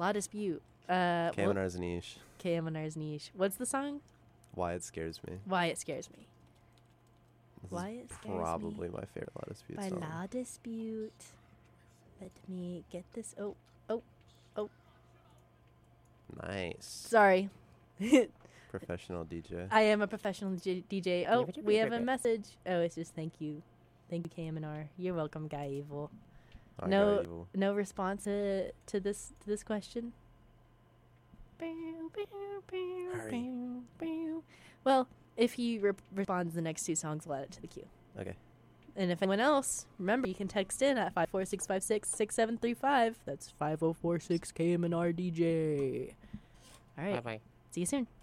La Dispute. KMNR's niche. KMNR's niche. What's the song? Why It Scares Me. Why It Scares Me. This Why is It Scares probably Me. my favorite La Dispute By song. La Dispute. Let me get this. Oh. Nice. Sorry. Professional DJ. I am a professional DJ. Oh, we have a message. Oh, it's just thank you. Thank you, KMNR. You're welcome, Guy Evil. I No- got evil. No response to this question? Hurry. Well, if he responds the next two songs, we'll add it to the queue. Okay. And if anyone else, remember, you can text in at 54656-6735. That's 5046 KMNR DJ. All right. Bye-bye. See you soon.